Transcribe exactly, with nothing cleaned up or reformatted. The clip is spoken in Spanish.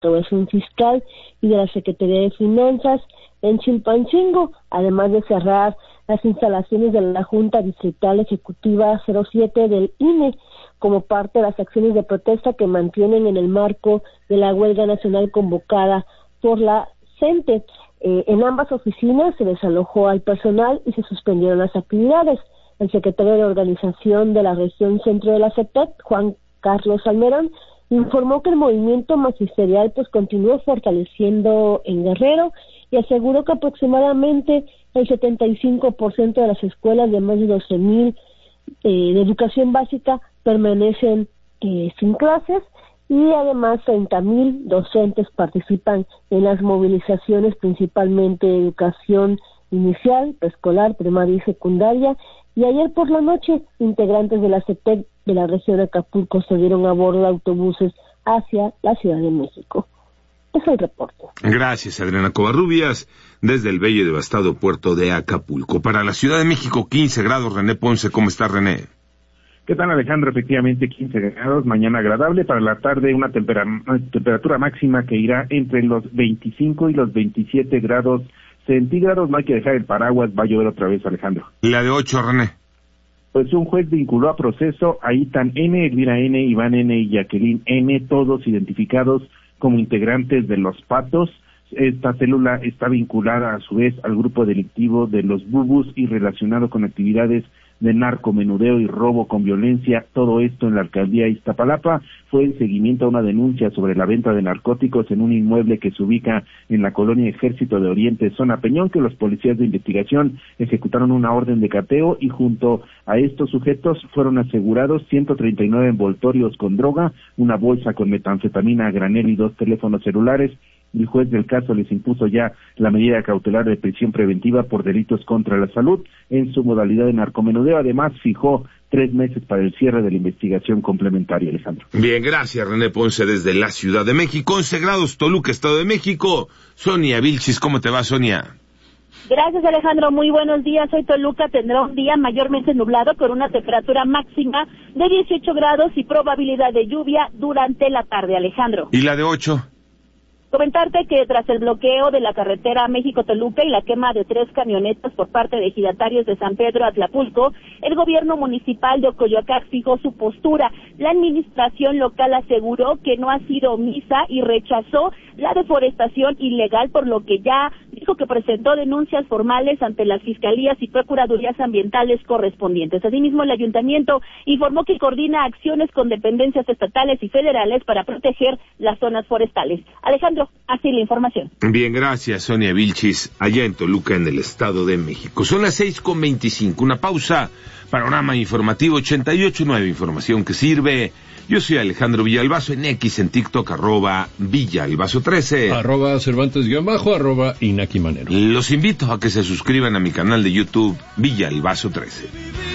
Recaudación Fiscal y de la Secretaría de Finanzas en Chilpancingo, además de cerrar las instalaciones de la Junta Distrital Ejecutiva cero siete del I N E, como parte de las acciones de protesta que mantienen en el marco de la huelga nacional convocada por la CENTE. Eh, en ambas oficinas se desalojó al personal y se suspendieron las actividades. El secretario de Organización de la Región Centro de la C E P E T, Juan Carlos Almerón, informó que el movimiento magisterial pues continúa fortaleciendo en Guerrero y aseguró que aproximadamente el setenta y cinco por ciento de las escuelas de más de doce mil eh, de educación básica permanecen eh, sin clases, y además treinta mil docentes participan en las movilizaciones, principalmente de educación inicial, preescolar, primaria y secundaria. Y ayer por la noche, integrantes de la C E P E T de la región de Acapulco se dieron a bordo de autobuses hacia la Ciudad de México. Es el reporte. Gracias, Adriana Covarrubias, desde el bello y devastado puerto de Acapulco. Para la Ciudad de México, quince grados. René Ponce, ¿cómo está, René? ¿Qué tal, Alejandro? Efectivamente, quince grados, mañana agradable. Para la tarde, una, tempera- una temperatura máxima que irá entre los veinticinco y los veintisiete grados centígrados. No hay que dejar el paraguas, va a llover otra vez, Alejandro. La de ocho, René. Pues un juez vinculó a proceso a Itan N, Elvira N, Iván N y Jacqueline N, todos identificados como integrantes de Los Patos. Esta célula está vinculada a su vez al grupo delictivo de los Bubus y relacionado con actividades de narcomenudeo y robo con violencia. Todo esto en la alcaldía de Iztapalapa fue en seguimiento a una denuncia sobre la venta de narcóticos en un inmueble que se ubica en la colonia Ejército de Oriente, zona Peñón, que los policías de investigación ejecutaron una orden de cateo y junto a estos sujetos fueron asegurados ciento treinta y nueve envoltorios con droga, una bolsa con metanfetamina a granel y dos teléfonos celulares. El juez del caso les impuso ya la medida cautelar de prisión preventiva por delitos contra la salud en su modalidad de narcomenudeo. Además, fijó tres meses para el cierre de la investigación complementaria, Alejandro. Bien, gracias, René Ponce, desde la Ciudad de México. once grados, Toluca, Estado de México. Sonia Vilchis, ¿cómo te va, Sonia? Gracias, Alejandro. Muy buenos días. Hoy Toluca tendrá un día mayormente nublado con una temperatura máxima de dieciocho grados y probabilidad de lluvia durante la tarde, Alejandro. ¿Y la de ocho? Comentarte que tras el bloqueo de la carretera México-Toluca y la quema de tres camionetas por parte de ejidatarios de San Pedro Atlapulco, el gobierno municipal de Ocoyoacac fijó su postura. La administración local aseguró que no ha sido omisa y rechazó la deforestación ilegal, por lo que ya dijo que presentó denuncias formales ante las fiscalías y procuradurías ambientales correspondientes. Asimismo, el ayuntamiento informó que coordina acciones con dependencias estatales y federales para proteger las zonas forestales. Alejandro, así la información. Bien, gracias, Sonia Vilchis, allá en Toluca, en el Estado de México. Son las seis con veinticinco, una pausa, panorama informativo ochenta y ocho punto nueve, información que sirve. Yo soy Alejandro Villalbazo, en X, en TikTok, arroba Villalbazo trece. Arroba Cervantes guión bajo, arroba Inaki Manero. Los invito a que se suscriban a mi canal de YouTube, Villalbazo trece.